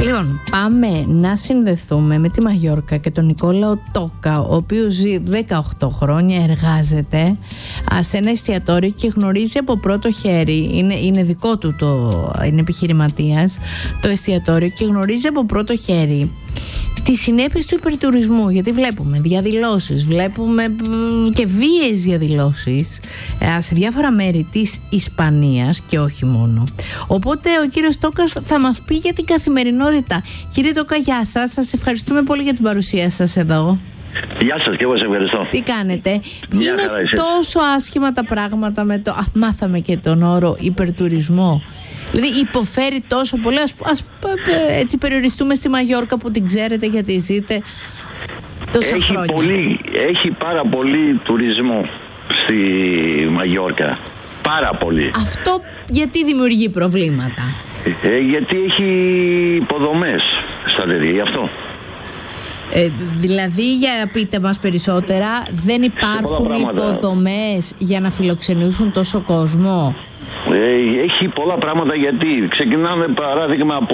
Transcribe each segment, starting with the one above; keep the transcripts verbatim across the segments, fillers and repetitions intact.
Λοιπόν, πάμε να συνδεθούμε με τη Μαγιόρκα και τον Νικόλαο Τόκα, ο οποίος ζει δεκαοκτώ χρόνια, εργάζεται σε ένα εστιατόριο και γνωρίζει από πρώτο χέρι, είναι, είναι δικό του, το, είναι επιχειρηματίας το εστιατόριο, και γνωρίζει από πρώτο χέρι τις συνέπειες του υπερτουρισμού, γιατί βλέπουμε διαδηλώσεις, βλέπουμε και βίαιες διαδηλώσεις σε διάφορα μέρη της Ισπανίας και όχι μόνο. Οπότε ο κύριος Τόκας θα μας πει για την καθημερινότητα. Κύριε Τόκα, γεια σας, σας ευχαριστούμε πολύ για την παρουσία σας εδώ. Γεια σας και εγώ σε ευχαριστώ. Τι κάνετε? Μια Είναι χαρά, τόσο άσχημα τα πράγματα με το... Α, μάθαμε και τον όρο υπερτουρισμό. Δηλαδή υποφέρει τόσο πολύ. Ας, ας έτσι περιοριστούμε στη Μαγιόρκα που την ξέρετε γιατί ζείτε τόσα έχει χρόνια. Πολύ, έχει πάρα πολύ τουρισμό στη Μαγιόρκα. Πάρα πολύ. Αυτό γιατί δημιουργεί προβλήματα? Ε, γιατί έχει υποδομές στα τέτοια, γι' αυτό. Ε, δηλαδή, για πείτε μας περισσότερα, δεν υπάρχουν υποδομές για να φιλοξενήσουν τόσο κόσμο? Ε, έχει πολλά πράγματα, γιατί ξεκινάμε παράδειγμα από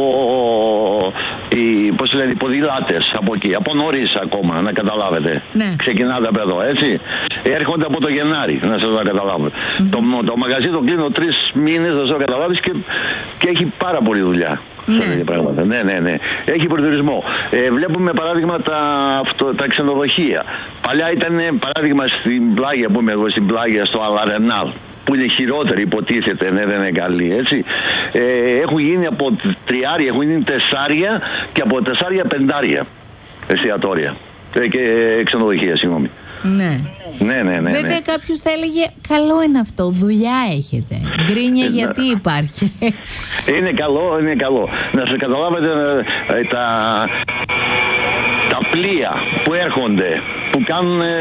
οι, πώς λένε, οι ποδηλάτες από εκεί, από νωρίς ακόμα, να καταλάβετε. Ναι. Ξεκινάτε από εδώ, έτσι. Έρχονται από το Γενάρη, να σας το καταλάβω. Mm-hmm. Το, το μαγαζί το κλείνω τρεις μήνες, να σας το καταλάβεις, και, και έχει πάρα πολλή δουλειά. Ναι. Πράγματα. Ναι, ναι, ναι. Έχει υπερτουρισμό. Ε, βλέπουμε παράδειγμα τα, αυτό, τα ξενοδοχεία. Παλιά ήταν παράδειγμα στην Πλάγια, πούμε εγώ, στην Πλάγια, στο Αλαρενάλ, που είναι χειρότερη, υποτίθεται, ναι, δεν είναι καλή, έτσι. Ε, έχουν γίνει από τριάρια, έχουν γίνει τεσσάρια, και από τεσσάρια πεντάρια εστιατόρια ε, και ξενοδοχεία, συγγνώμη. Ναι. Ναι, ναι, ναι, Βέβαια ναι. κάποιος θα έλεγε καλό είναι αυτό, δουλειά έχετε. Γκρίνια ε, γιατί ναι. υπάρχει? Είναι καλό, είναι καλό. Να σας καταλάβετε ε, τα, τα πλοία που έρχονται, που κάνουν, ε,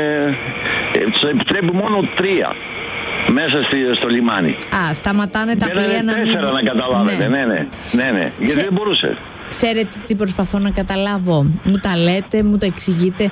ε, τους επιτρέπει μόνο τρία μέσα στη, στο λιμάνι. Α, σταματάνε τα πλοία να μην... τέσσερα να καταλάβετε, ναι, ναι, ναι, ναι, ναι. Γιατί Ξε... δεν μπορούσε. Ξέρετε τι προσπαθώ να καταλάβω? Μου τα λέτε, μου τα εξηγείτε.